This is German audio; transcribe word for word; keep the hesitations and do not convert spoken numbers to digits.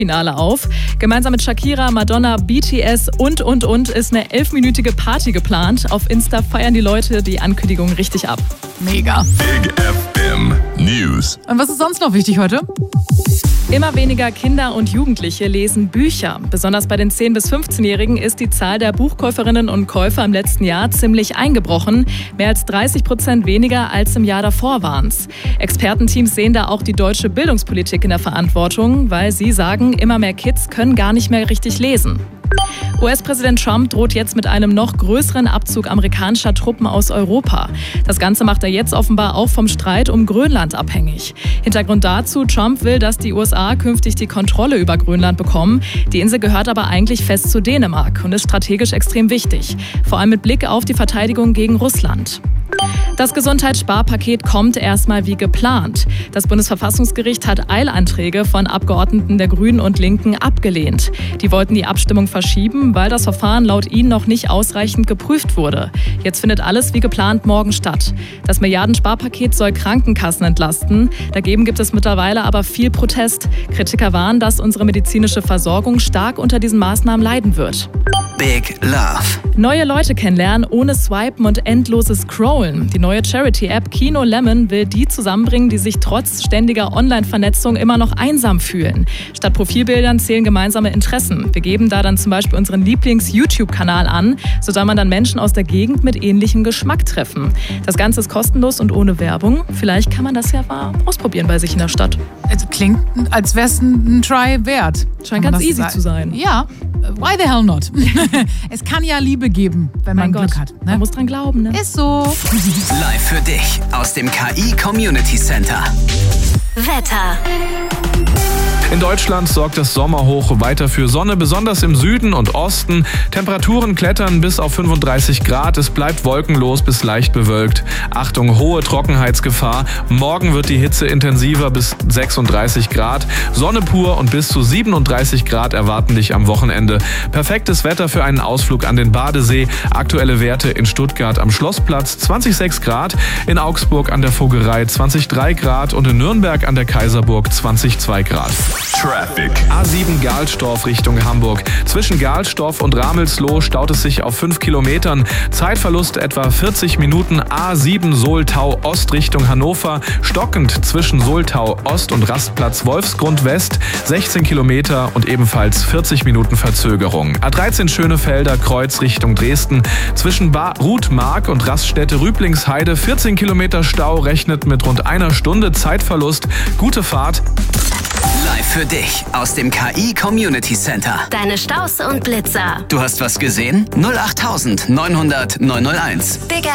Finale auf. Gemeinsam mit Shakira, Madonna, B T S und, und, und ist eine elfminütige Party geplant. Auf Insta feiern die Leute die Ankündigung richtig ab. Mega. Big F M News. Und was ist sonst noch wichtig heute? Immer weniger Kinder und Jugendliche lesen Bücher. Besonders bei den zehn- bis fünfzehnjährigen ist die Zahl der Buchkäuferinnen und Käufer im letzten Jahr ziemlich eingebrochen. Mehr als dreißig Prozent weniger als im Jahr davor waren es. Expertenteams sehen da auch die deutsche Bildungspolitik in der Verantwortung, weil sie sagen, immer mehr Kids können gar nicht mehr richtig lesen. U S-Präsident Trump droht jetzt mit einem noch größeren Abzug amerikanischer Truppen aus Europa. Das Ganze macht er jetzt offenbar auch vom Streit um Grönland abhängig. Hintergrund dazu, Trump will, dass die U S A künftig die Kontrolle über Grönland bekommen. Die Insel gehört aber eigentlich fest zu Dänemark und ist strategisch extrem wichtig. Vor allem mit Blick auf die Verteidigung gegen Russland. Das Gesundheitssparpaket kommt erstmal wie geplant. Das Bundesverfassungsgericht hat Eilanträge von Abgeordneten der Grünen und Linken abgelehnt. Die wollten die Abstimmung verschieben, weil das Verfahren laut ihnen noch nicht ausreichend geprüft wurde. Jetzt findet alles wie geplant morgen statt. Das Milliardensparpaket soll Krankenkassen entlasten. Dagegen gibt es mittlerweile aber viel Protest. Kritiker warnen, dass unsere medizinische Versorgung stark unter diesen Maßnahmen leiden wird. Big Love. Neue Leute kennenlernen ohne Swipen und endloses Scrollen. Die neue Charity-App Kino Lemon will die zusammenbringen, die sich trotz ständiger Online-Vernetzung immer noch einsam fühlen. Statt Profilbildern zählen gemeinsame Interessen. Wir geben da dann zum Beispiel unseren Lieblings-YouTube-Kanal an, so soll man dann Menschen aus der Gegend mit ähnlichem Geschmack treffen. Das Ganze ist kostenlos und ohne Werbung. Vielleicht kann man das ja mal ausprobieren bei sich in der Stadt. Also klingt, als wäre es ein Try wert. Scheint ganz easy zu sein. Ja, why the hell not? Es kann ja Liebe geben, wenn man Mein Glück Gott, hat. Ne? Man muss dran glauben, ne? Ist so. Live für dich aus dem K I Community Center. Wetter. In Deutschland sorgt das Sommerhoch weiter für Sonne, besonders im Süden und Osten. Temperaturen klettern bis auf fünfunddreißig Grad. Es bleibt wolkenlos bis leicht bewölkt. Achtung, hohe Trockenheitsgefahr. Morgen wird die Hitze intensiver bis sechsunddreißig Grad. Sonne pur und bis zu siebenunddreißig Grad erwarten dich am Wochenende. Perfektes Wetter für einen Ausflug an den Badesee. Aktuelle Werte in Stuttgart am Schlossplatz zwanzig Komma sechs Grad, in Augsburg an der Vogerei zwanzig Komma drei Grad und in Nürnberg an der Kaiserburg zwanzig Komma zwei Grad. Traffic. A sieben Gahlstorf Richtung Hamburg. Zwischen Gahlstorf und Ramelsloh staut es sich auf fünf Kilometern. Zeitverlust etwa vierzig Minuten. A sieben Soltau Ost Richtung Hannover. Stockend zwischen Soltau Ost und Rastplatz Wolfsgrund West. sechzehn Kilometer und ebenfalls vierzig Minuten Verzögerung. A dreizehn Schönefelder Kreuz Richtung Dresden. Zwischen Bar Rutmark und Raststätte Rüblingsheide vierzehn Kilometer Stau, rechnet mit rund einer Stunde Zeitverlust. Gute Fahrt. Live für dich aus dem K I Community Center. Deine Staus und Blitzer. Du hast was gesehen? null acht neunhundert neunhunderteins. Big